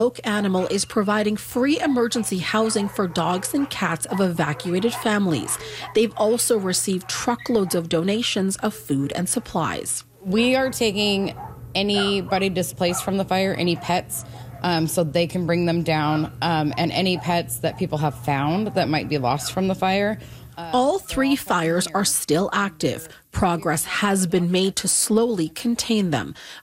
Oak Animal is providing free emergency housing for dogs and cats of evacuated families. They've also received truckloads of donations of food and supplies. We are taking anybody displaced from the fire, any pets, so they can bring them down, and any pets that people have found that might be lost from the fire. All three fires are still active. Progress has been made to slowly contain them,